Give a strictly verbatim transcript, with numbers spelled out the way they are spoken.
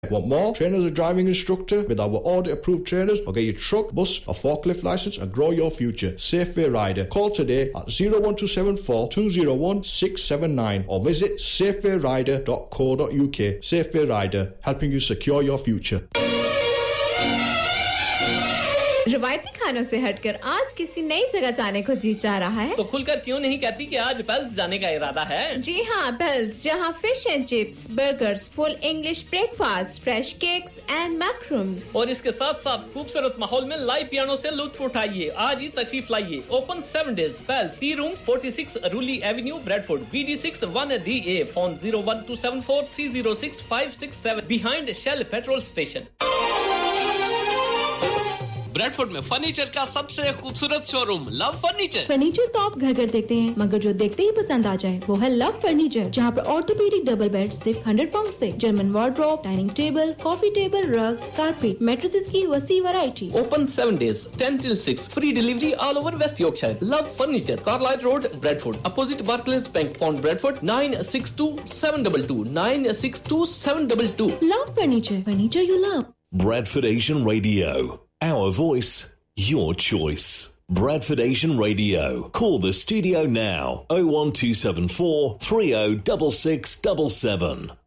Want more? Train as a driving instructor with our audit-approved trainers, or get your truck, bus, or forklift license and grow your future. Safeway Rider. Call today at zero one two seven four two zero one six seven nine or visit safeway rider dot co dot uk. Safeway Rider, helping you secure your future. रवायती खानों से हटकर आज किसी नई जगह जाने को जी चाह रहा है तो खुलकर क्यों नहीं कहती कि आज पेल्स जाने का इरादा है जी हाँ पेल्स जहाँ fish and chips burgers full English breakfast fresh cakes and मैक्रूम्स और इसके साथ साथ खूबसूरत माहौल में लाइव पियानो से लुत्फ उठाइए आज ही तशरीफ लाइए open seven days pails C room forty six रूली Avenue Bradford B D six one D A phone zero one two seven four three zero six five six seven behind Shell petrol station Bradford में furniture का सबसे खूबसूरत showroom love furniture furniture तो आप घर घर देखते हैं मगर जो देखते ही पसंद आ जाए वो है लव फर्नीचर जहाँ पर ऑर्थोपेडिक डबल बेड सिर्फ हंड्रेड पाउंड से German wardrobe dining table coffee table rugs carpet mattresses की वसी variety open seven days ten till six free delivery all over West Yorkshire love furniture Carlisle road Bradford opposite Barclays bank on Bradford nine six two seven two two nine six two seven two two love furniture furniture you love Bradford Asian Radio. Our voice, your choice. Bradford Asian Radio. Call the studio now. oh one two seven four three oh six six seven seven.